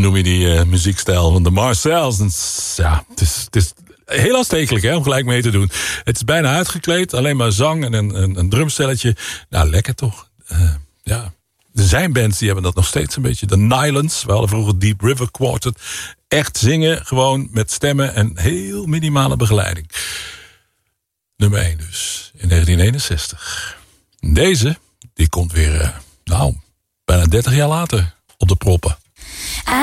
noem je die muziekstijl van de Marcels. En, ja, het is heel aanstekelijk, hè, om gelijk mee te doen. Het is bijna uitgekleed, alleen maar zang en een drumstelletje. Nou, lekker toch. Ja. Er zijn bands die hebben dat nog steeds een beetje. De Nylons, we hadden vroeger Deep River Quartet. Echt zingen, gewoon met stemmen en heel minimale begeleiding. Nummer 1 dus, in 1961. Deze, die komt weer, bijna 30 jaar later op de proppen.